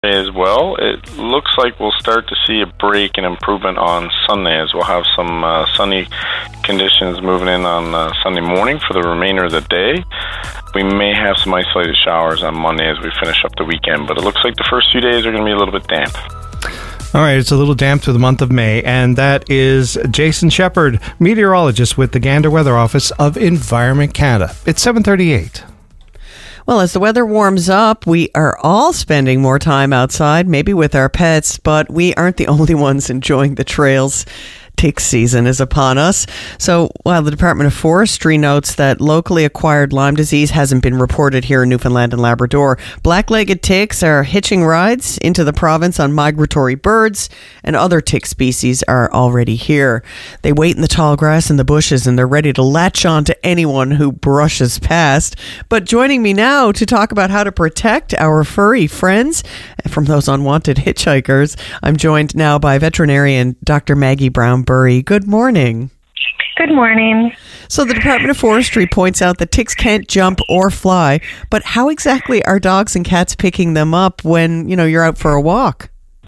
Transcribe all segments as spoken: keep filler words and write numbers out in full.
as well. It looks like we'll start to see a break and improvement on Sunday, as we'll have some uh, sunny conditions moving in on uh, Sunday morning for the remainder of the day. We may have some isolated showers on Monday as we finish up the weekend, but it looks like the first few days are going to be a little bit damp. All right, it's a little damp through the month of May, and that is Jason Shepard, meteorologist with the Gander Weather Office of Environment Canada. It's seven thirty-eight. Well, as the weather warms up, we are all spending more time outside, maybe with our pets, but we aren't the only ones enjoying the trails. Tick season is upon us. So while the Department of Forestry notes that locally acquired Lyme disease hasn't been reported here in Newfoundland and Labrador, black-legged ticks are hitching rides into the province on migratory birds, and other tick species are already here. They wait in the tall grass and the bushes, and they're ready to latch on to anyone who brushes past. But joining me now to talk about how to protect our furry friends from those unwanted hitchhikers, I'm joined now by veterinarian Doctor Maggie Brown Burry. Good morning. Good morning. So the Department of Forestry points out that ticks can't jump or fly, but how exactly are dogs and cats picking them up when, you know, you're out for a walk?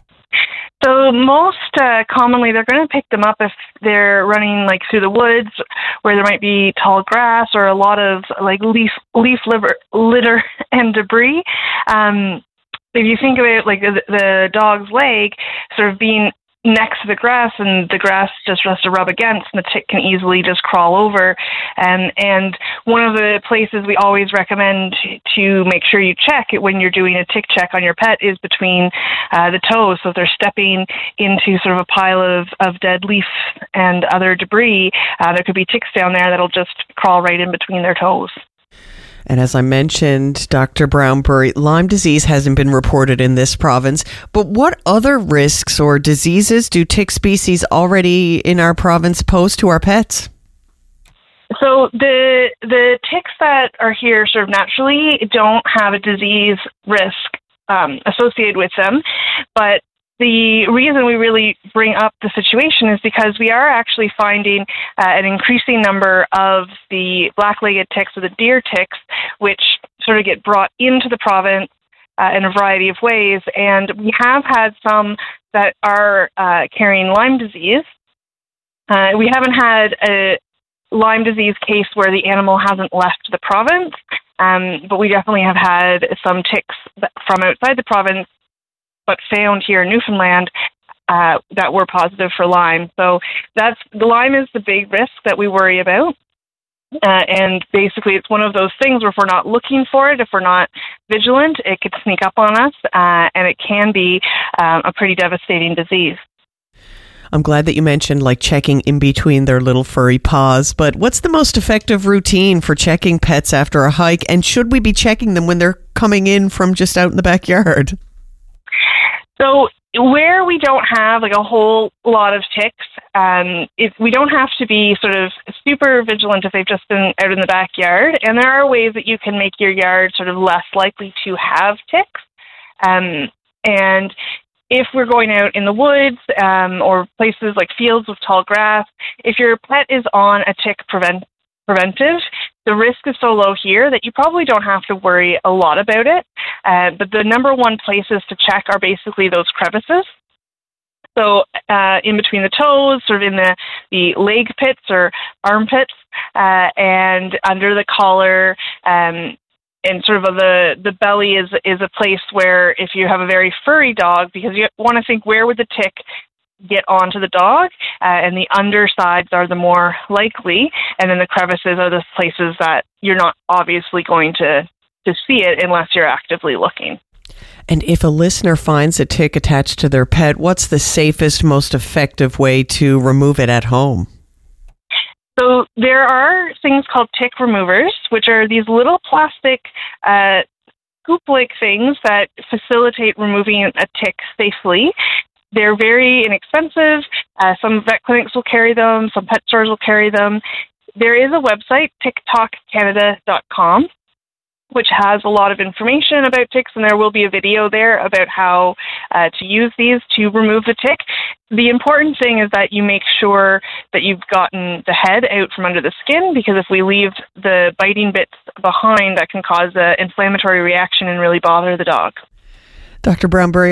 So most uh, commonly they're going to pick them up if they're running like through the woods where there might be tall grass or a lot of like leaf leaf litter, litter and debris. Um, if you think about like the, the dog's leg sort of being next to the grass, and the grass just has to rub against, and the tick can easily just crawl over. Um, and one of the places we always recommend to make sure you check it when you're doing a tick check on your pet is between uh, the toes. So if they're stepping into sort of a pile of, of dead leaf and other debris, uh, there could be ticks down there that'll just crawl right in between their toes. And as I mentioned, Doctor Brown Burry, Lyme disease hasn't been reported in this province, but what other risks or diseases do tick species already in our province pose to our pets? So the the ticks that are here sort of naturally don't have a disease risk um, associated with them, but the reason we really bring up the situation is because we are actually finding uh, an increasing number of the black-legged ticks or the deer ticks, which sort of get brought into the province uh, in a variety of ways. And we have had some that are uh, carrying Lyme disease. Uh, we haven't had a Lyme disease case where the animal hasn't left the province, um, but we definitely have had some ticks from outside the province but found here in Newfoundland uh, that were positive for Lyme. So that's the Lyme is the big risk that we worry about. Uh, and basically it's one of those things where if we're not looking for it, if we're not vigilant, it could sneak up on us, uh, and it can be um, a pretty devastating disease. I'm glad that you mentioned like checking in between their little furry paws, but what's the most effective routine for checking pets after a hike? And should we be checking them when they're coming in from just out in the backyard? So where we don't have like a whole lot of ticks, um, if we don't have to be sort of super vigilant if they've just been out in the backyard. And there are ways that you can make your yard sort of less likely to have ticks. Um, and if we're going out in the woods um, or places like fields with tall grass, if your pet is on a tick prevent preventive, the risk is so low here that you probably don't have to worry a lot about it. Uh, but the number one places to check are basically those crevices. So uh, in between the toes, sort of in the, the leg pits or armpits, uh, and under the collar, um, and sort of the, the belly is is a place where if you have a very furry dog, because you want to think where would the tick get onto the dog, uh, and the undersides are the more likely, and then the crevices are the places that you're not obviously going to, to see it unless you're actively looking. And if a listener finds a tick attached to their pet, what's the safest, most effective way to remove it at home? So there are things called tick removers, which are these little plastic uh, scoop-like things that facilitate removing a tick safely. They're very inexpensive. Uh, some vet clinics will carry them. Some pet stores will carry them. There is a website, tick talk canada dot com, which has a lot of information about ticks, and there will be a video there about how uh, to use these to remove the tick. The important thing is that you make sure that you've gotten the head out from under the skin, because if we leave the biting bits behind, that can cause an inflammatory reaction and really bother the dog. Doctor Brownberry,